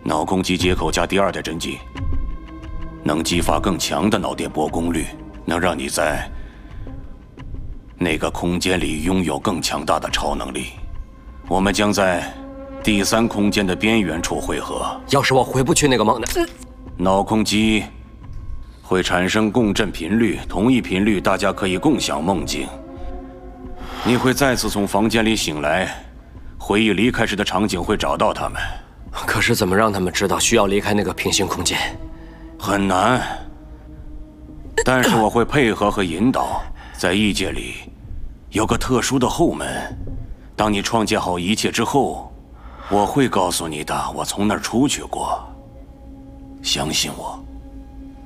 脑攻击接口加第2代真机，能激发更强的脑电波功率，能让你在那个空间里拥有更强大的超能力。我们将在第3空间的边缘处汇合。 要是我回不去那个梦呢？ 脑空机会产生共振频率，同一频率大家可以共享梦境。你会再次从房间里醒来，回忆离开时的场景，会找到他们。 可是怎么让他们知道需要离开那个平行空间？ 很难，但是我会配合和引导。在异界里有个特殊的后门，当你创建好一切之后，我会告诉你的。我从那儿出去过，相信我。